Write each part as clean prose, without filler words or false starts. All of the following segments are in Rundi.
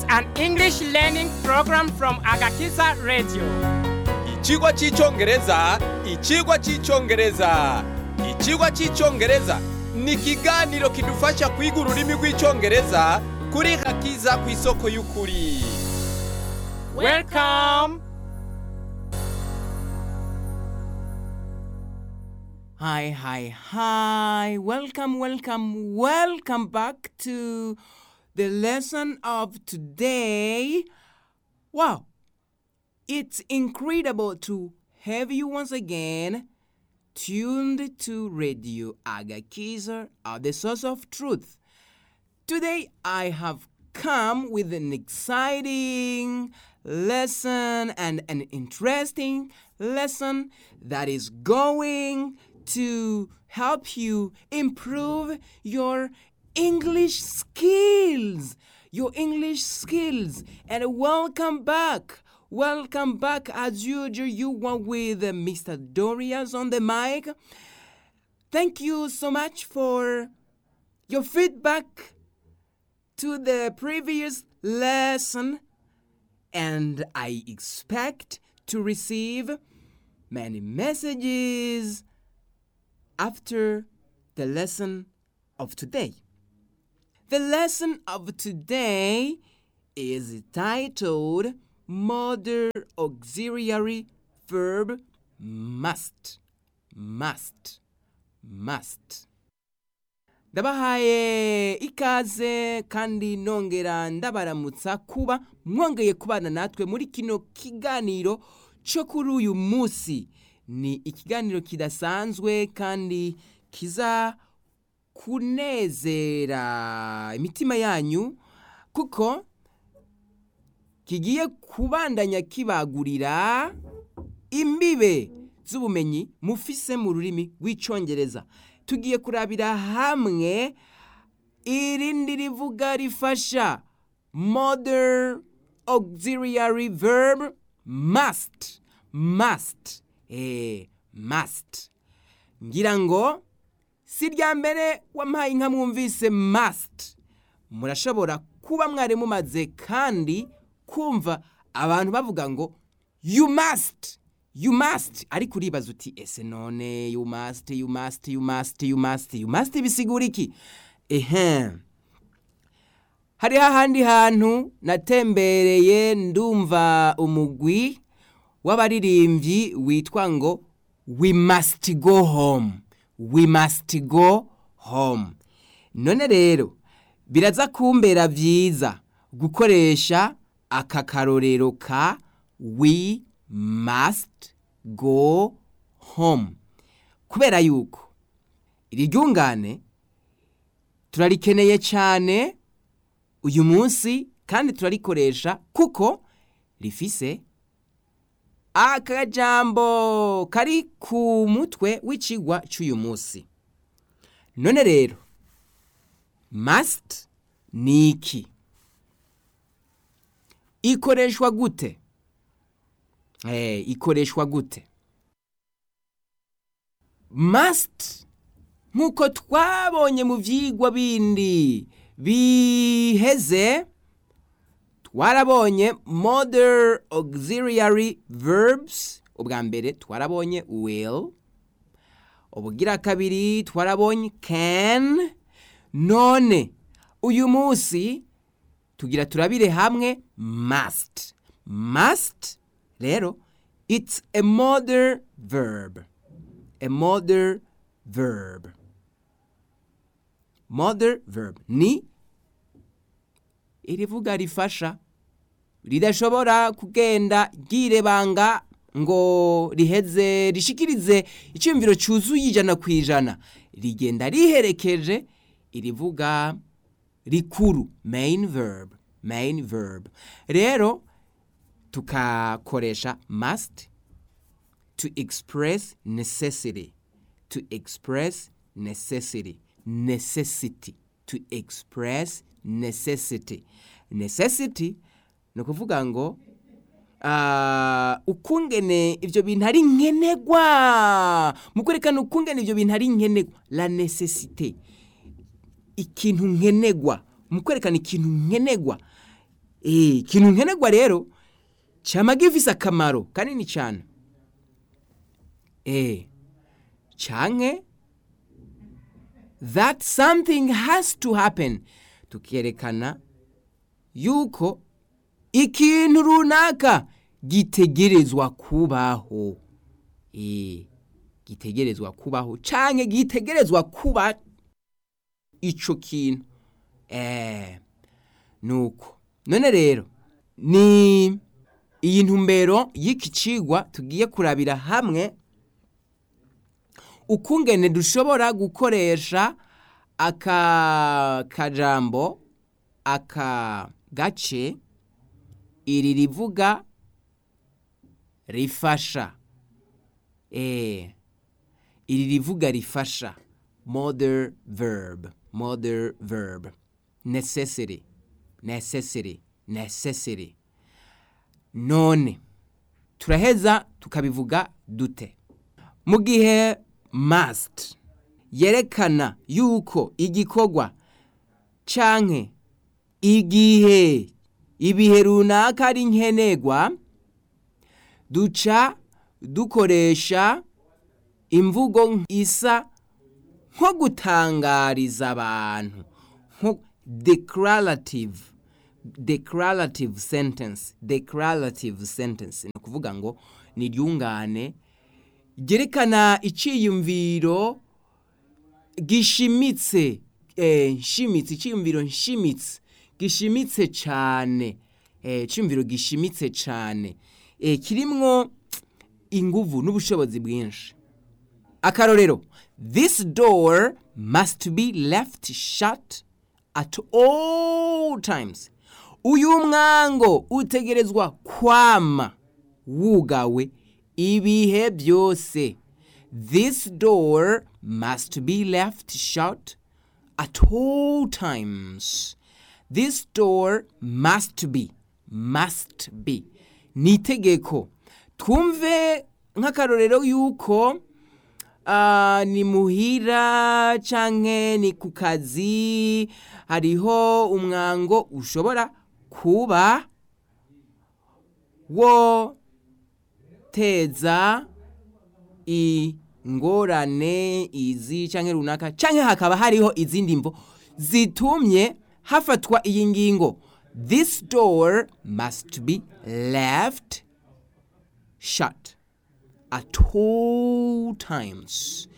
an English learning program from Agakiza Radio. Ichigwa cy'icyongereza, ichigwa cy'icyongereza. Ichigwa cy'icyongereza ni ikiganiro kidufasha kwiga ururimi rw'icyongereza kuri Agakiza ku isoko y'ukuri. Welcome. Hi. Welcome back to the lesson of today. Wow. It's incredible to have you once again tuned to Radio Agakiza, the source of truth. Today I have come with an exciting lesson and an interesting lesson that is going to help you improve your English skills. And welcome back as usual. You are with Mr. Dorias on the mic. Thank you so much for your feedback to the previous lesson, and I expect to receive many messages after the lesson of today. The lesson of today is titled Modern Auxiliary Verb Must. Ndabahaye ikaze kandi nongera ndabaramutsa kuba mwongeye kubana natwe muri kino kiganiro cyo kuri uyu munsi. Ni ikiganiro kidasanzwe kandi kiza kunezera imitima yanyu kuko kigiye kubandanya kibagurira imbibe z'ubumenyi mufise mu rurimi rw'icyongereza. Tugiye kurabira hamwe irindi rivuga rifasha modern auxiliary verb must. Ngira ngo si rya mbere wampaye inka mwumvise must. Murashobora kuba mwari mumaze kandi kumva abantu bavuga ngo you must. Ariko uribaza uti ese none you must bisigura iki? Hari ahandi hantu natembereye ndumva umugwi w'abaririmbyi witwa ngo we must go home. None rero biraza kumbera byiza gukoresha aka karorero ka we must go home, kubera yuko iri ryungane turarikeneye cyane uyu munsi kandi turarikoresha kuko rifise akajambo kari ku mutwe w'ikigwa cy'uyu munsi. None rero must ni iki? Ikoreshwa gute? Must nk'uko twabonye mu vyigwa bindi biheze, twarabonye modern auxiliary verbs. Ubwa mbere twarabonye will, ubugira kabiri twarabonye can. None uyu munsi tugira turabire hamwe must. Rero it's a modern verb. Modern verb ni irivuga rifasha, ridashobora kugenda girebanga ngo riheze rishikirize icyumviro cyuzuye 100%. Rigenda riherekeje irivuga rikuru, main verb. Rero tukakoresha must to express necessity. To express necessity. No kuvuga ngo ukungene ivyo bintu ari nkenegwa, mukwerekana ukungene ivyo bintu ari nkenegwa, la nécessité. Ikintu nkenegwa, mukwerekana ikintu nkenegwa ikintu nkenerwa rero cyama gifise akamaro kanini cyane. Canke that something has to happen, tukerekana yuko ikintu runaka gitegerezwa kubaho. Gitegerezwa kubaho canke gitegerezwa kuba ico kintu. Nuko none rero ni iyi ntumbero y'iki cigwa tugiye kurabira hamwe ukungene dushobora gukoresha akajambo aka gace iri rivuga rifasha. Iri rivuga rifasha, modal verb, necessity. None turaheza tukabivuga dute? Mu gihe must yerekana yuko igikorwa canke igihe ibihe runaka ari nkenerwa, duca dukoresha imvugo isa nko gutangariza abantu, nko declarative sentence. Ni ukuvuga ngo ni ryungane ryerekana iciyumviro gishimitse, iciyumviro gishimitse cyane, iciyumviro gishimitse cyane, kirimwo inguvu n'ubushobozi bwinshi. Akarorero, this door must be left shut at all times. Uyu mwango utegerezwa kwama wugawe ibihe byose. This door must be left shut at all times. This door must be. Ni itegeko. Twumve nk'akarorero yuko ni muhira canke ni ku kazi, hariho umwango ushobora kuba wo teza ingorane izi canke runaka, canke hakaba hariho izindi mvo zitumye hafatwa iyi ngingo. This door must be left shut at all times.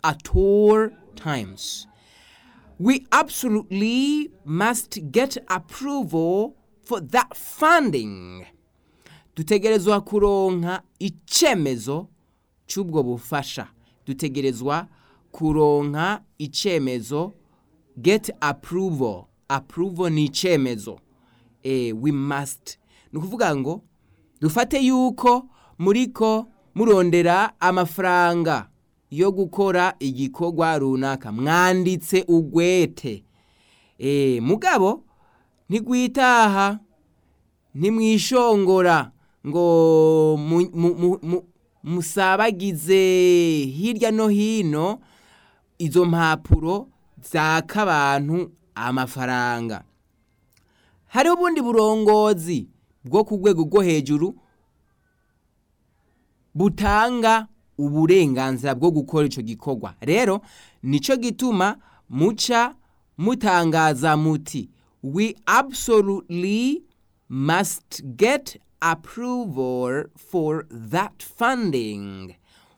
We absolutely must get approval for that funding. Dutegerezwa kuronka icemezo c'ubwo bufasha. Dutegerezwa kuronka icemezo, get approval. Approval ni icemezo. We must. Nukuvuga ngo dufate yuko muriko murondera amafaranga yo gukora igikorwa runaka, mwanditse ugwete. Mugabo ntigwitaha, ntimwishongora ngo musabagize hirya no hino izo mpapuro zaka abantu amafaranga. Hari ubundi burongozi bwo ku rwego rwo hejuru butanga uburenganzira bwo gukora ico gikorwa. Rero nico gituma muca mutangaza muti, we absolutely must get approval for that funding.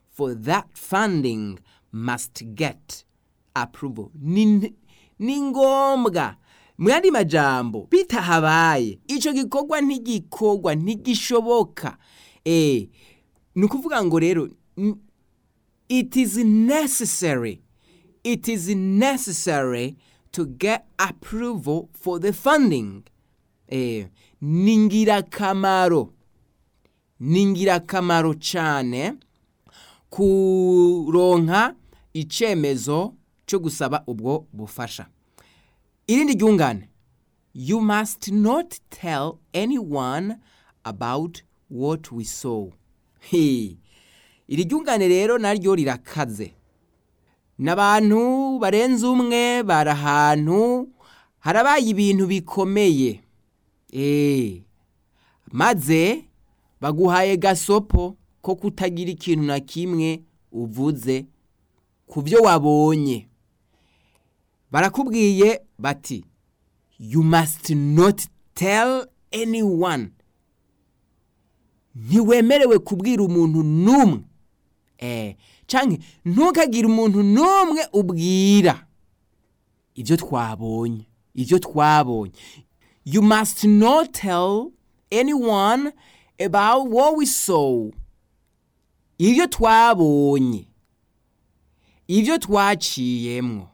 Must get approval. Ni ngombwa. Mu yandi majambo, bitahabaye ico gikorwa ntigishoboka. Nukuvuga ngo rero, it is necessary to get approval for the funding. Ningirakamaro cyane kuronka icemezo cyo gusaba ubwo bufasha. Irindi ryungane, you must not tell anyone about what we saw. Iri ryungane rero naryo rirakaze. N'abantu barenze umwe bari ahantu harabaye ibintu bikomeye. maze baguhaye gasopo ko kutagira ikintu na kimwe uvuze ku byo wabonye. Barakubwiye bati you must not tell anyone. Ntiwemerewe kubwira umuntu n'umwe. Canke ntukagire umuntu n'umwe ubwira ibyo twabonye. You must not tell anyone about what we saw. Ibyo twabonye, ibyo twaciyemwo,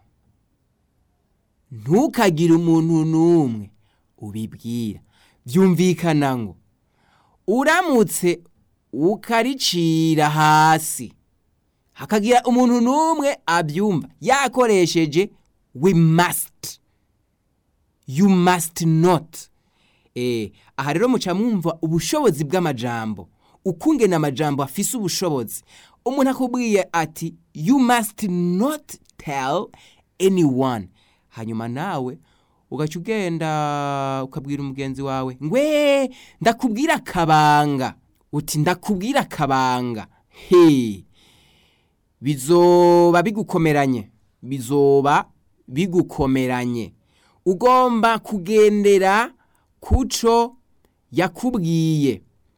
ntukagire umuntu n'umwe ubibwira. Byumvikana ngo uramutse ukaricira hasi hakagira umuntu n'umwe abyumva yakoresheje we must, you must not. Aha rero muca mwumva ubushobozi bw'amajambo, ukungena amajambo afise ubushobozi. Umuntu akubwiye ati you must not tell anyone, hanyuma nawe ugaca ugenda ukabwira umugenzi wawe ngwe ndakubwira akabanga. Uti ndakubwira akabanga. Bizoba bigukomeranye. Ugomba kugendera kuco yakubwiye.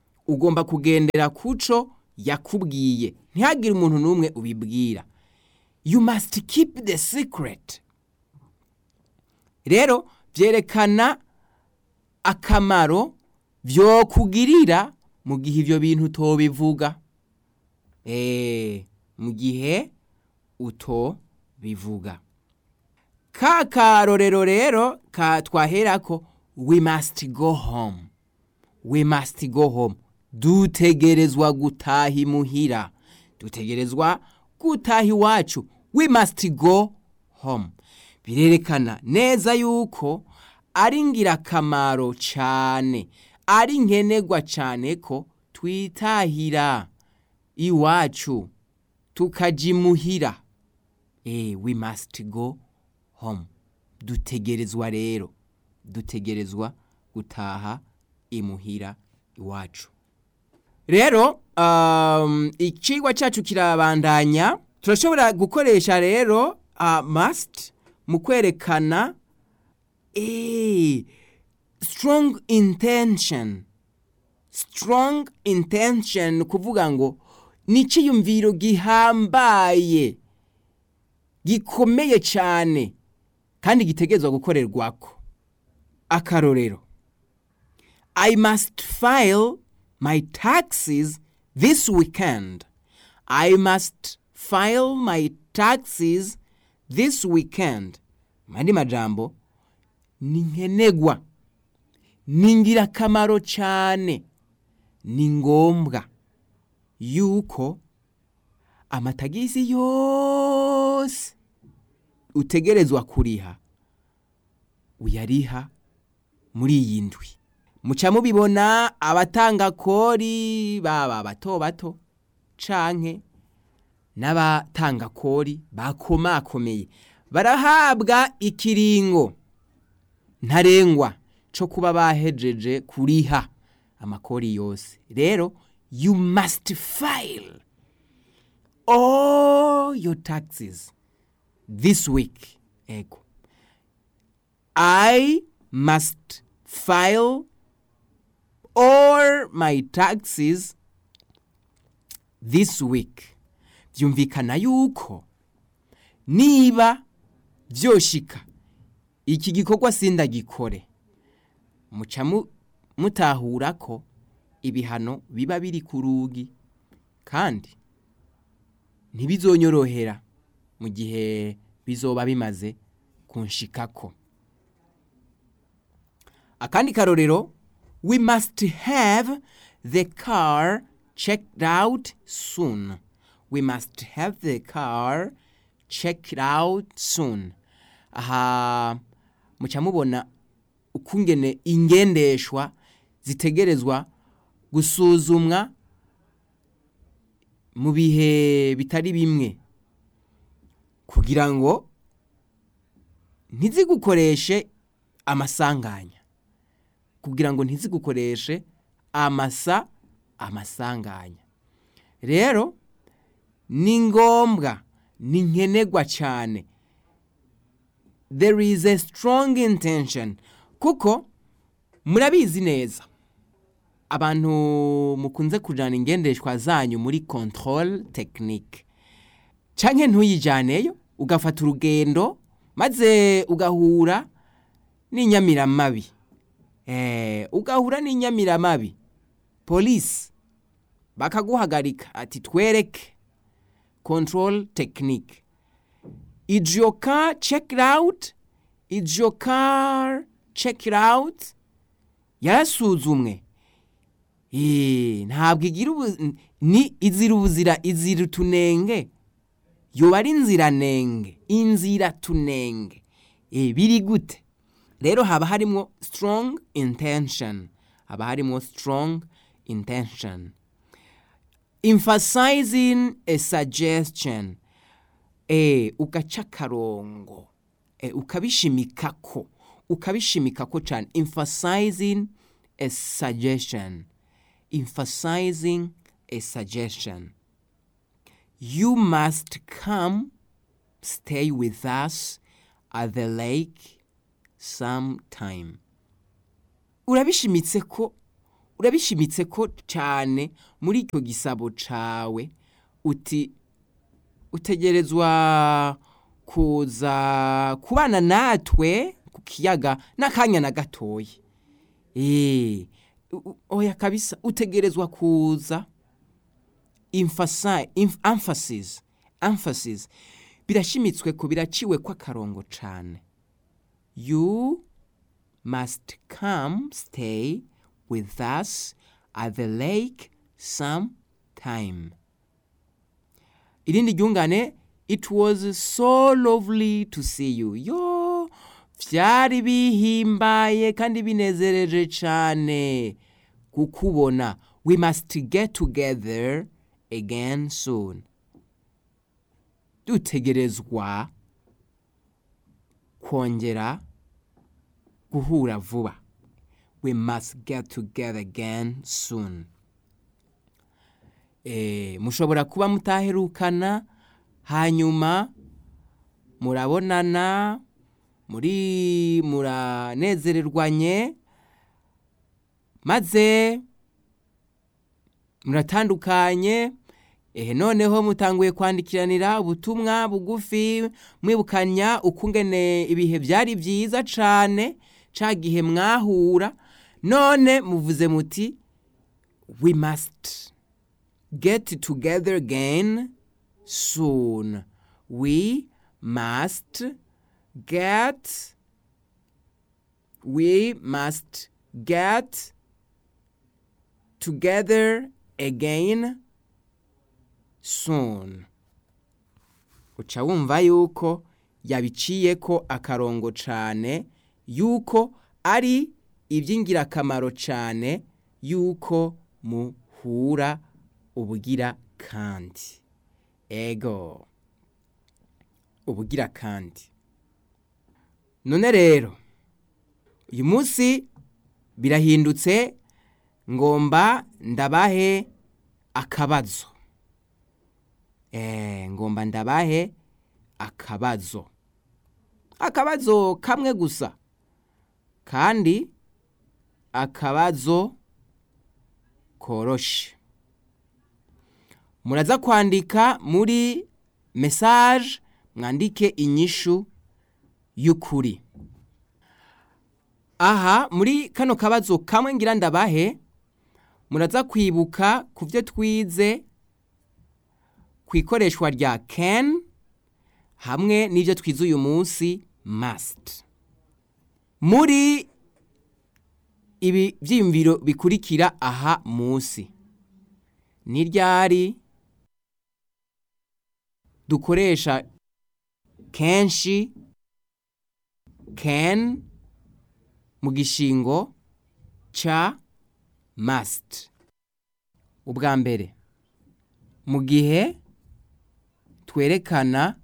Ntihagire umuntu n'umwe ubibwira. You must keep the secret. Rero byerekana akamaro byo kugirira mu gihe ibyo bintu utobivuga. Mu gihe utobivuga. Karorero rero twaherako we must go home. Dutegerezwa gutaha imuhira. Dutegerezwa gutaha iwacu. We must go home. Birerekana neza yuko ari ngirakamaro cyane, ari nkenerwa cyane ko twitahira iwacu tukaja imuhira. We must go home. Dutegerezwa gutaha imuhira iwacu. Rero ikigwa cyacu kirabandanya. Turashobora gukoresha rero must mu kwerekana strong intention, kuvuga ngo ni ikiyumviro gihambaye, gikomeye cyane kandi gitegerezwa gukorerwako. Akarorero, I must file my taxes this weekend. Mandi majambo ni nkenegwa, ni ngirakamaro cyane, ni ngombwa yuko amatagisi yose utegerezwa kuriha uyariha muri iyi ndwi. Muca mubibona abatanga kori baba bato canke n'abatanga kori bakomakomeye barahabwa ikiringo ntarengwa cyo kuba bahejeje kuriha amakori yose. Rero you must file all your taxes this week. I must file all my taxes this week. Byumvikana yuko niba byoshika iki gikorwa sindagikore, muca mutahura ko ibihano biba biri ku rugi kandi ntibizonyorohera mu gihe bizoba bimaze kunshikako. Akandi karorero, we must have the car checked out soon. Aha muca mubona ukungene ingendeshwa zitegerezwa gusuzumwa mu bihe bitari bimwe kugira ngo ntizigukoreshe amasanganya, kugira ngo ntizigukoreshe amasanganya. Rero ni ngombwa, ni nkenerwa cyane. There is a strong intention, kuko murabizi neza abantu mukunze kujana ingendeshwa zanyu muri control technique, canke ntuyijaneyo ugafata urugendo maze ugahura n'inyamiramabi. Ugahura n'inyamiramabi, police bakaguhagarika ati twereke control technique. Is your car checked out? Is your car checked out? Yarasuzumwe. Ntabwo igira izira ubuzira, izira utunenge. Yoba ari inziranenge, inzira tunenge. Biri gute? Rero haba harimo strong intention. Haba harimo strong intention. Emphasizing a suggestion. Ugaca akarongo. Ukabishimikako cyane. Emphasizing a suggestion. Emphasizing a suggestion. You must come stay with us at the lake sometime. Urabishimitse ko cyane muri icyo gisabo cawe, uti utegerezwa kuza kubana natwe ku kiyaga n'akanya na gatoya. Oya kabisa, utegerezwa kuza. Emphasis birashimitswe ko, biraciwe kwa karongo cyane. You must come stay with us at the lake sometime. Irindi ryungane, it was so lovely to see you. Yo, vyari bihimbaye kandi binezereje cyane kukubona. We must get together again soon. Dutegerezwa kongera guhura vuba. We must get together again soon. Mushobora kuba mutaherukana, hanyuma murabonana, muranezererwanye, maze muratandukanye. Noneho mutanguye kwandikiranira ubutumwa bugufi, mwibukanya ukungene ibihe byari byiza cyane ca gihe mwahura. None muvuze muti we must get together again soon. We must get together again soon. Uca wumva yuko yabiciyeko akarongo cane, yuko ari iby'ingirakamaro cyane yuko muhura ubugira kandi. Ego, ubugira kandi. None rero uyu munsi birahindutse, ngomba ndabahe akabazo. Akabazo kamwe gusa, kandi akabazo koroshe. Muraza kwandika muri message, mwandike inyishu y'ukuri. Aha muri kano kabazo kamwe ngira ndabahe, muraza kwibuka kuvyo twize kwikoreshwa rya can hamwe n'ivyo twize uyu munsi must. Muri ibi vyimviro bikurikira aha munsi, ni ryari dukoresha kenshi can mu gishingo ca must? Ubwa mbere, mu gihe twerekana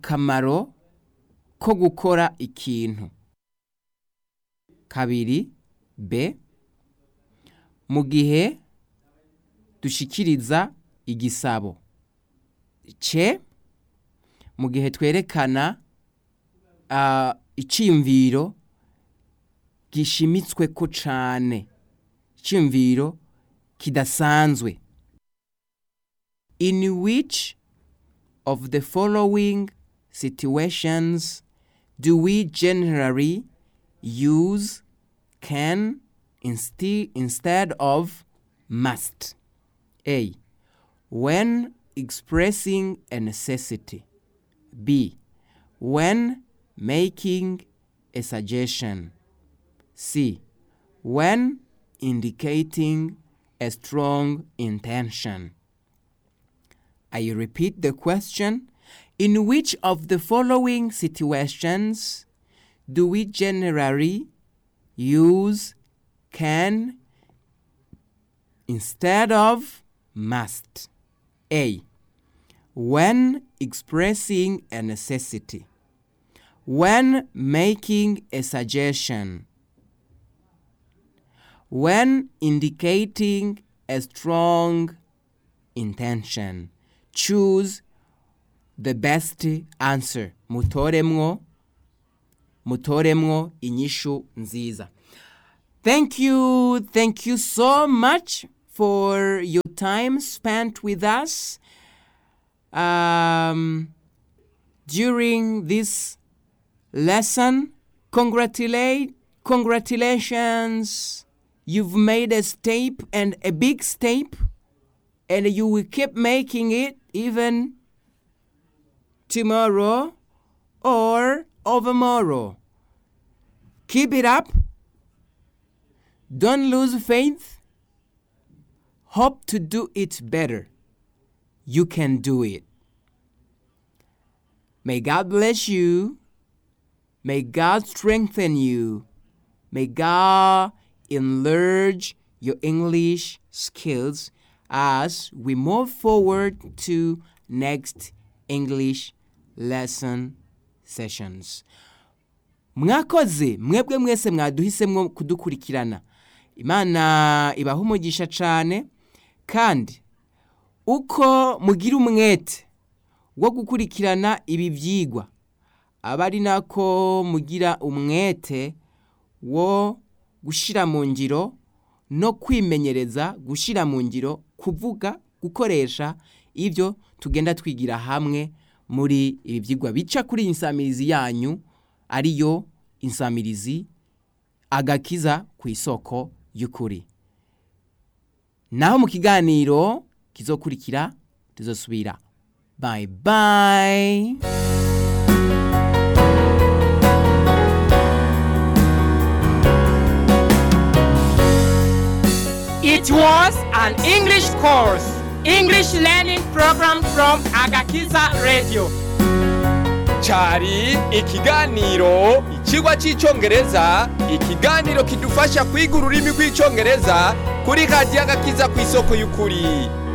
akamaro ko gukora ikintu. Kabiri, B. Mu gihe dushikiriza igisabo. C. Mu gihe twerekana iciyumviro gishimitswe ko cane, iciyumviro kidasanzwe. In which of the following situations do we generally use can instead of must? A. When expressing a necessity. B. When making a suggestion. C. When indicating a strong intention. I repeat the question. In which of the following situations do we generally use can instead of must? A. When expressing a necessity. When making a suggestion. When indicating a strong intention. Choose the best answer. Mutoremwo inyishu nziza. Thank you so much for your time spent with us during this lesson. Congratulations. You've made a step, and a big step, and you will keep making it even tomorrow or overmorrow. Keep it up. Don't lose faith. Hope to do it better. You can do it. May God bless you. May God strengthen you. May God enlarge your English skills as we move forward to next English lesson sessions. Mwakoze mwebwe mwese mwaduhisemwo kudukurikirana. Imana ibaha umugisha cane, kandi uko mugira umwete wo gukurikirana ibi vyigwa, abari nako mugira umwete wo gushira mu ngiro no kwimenyereza gushira mu ngiro, kuvuga, gukoresha ivyo tugenda twigira hamwe muri ibi vyigwa bica kuri insamirizi yanyu, ariyo insamirizi Agakiza ku isoko y'ukuri. Naho mu kiganiro kizokurikira tuzosubira. Bye bye. It was an English course, English learning program from Agakiza Radio. Cari ikiganiro icigwa c'icongereza, ikiganiro kidufasha kwiga ururimi rw'icongereza kuri Radio Agakiza ku isoko y'ukuri.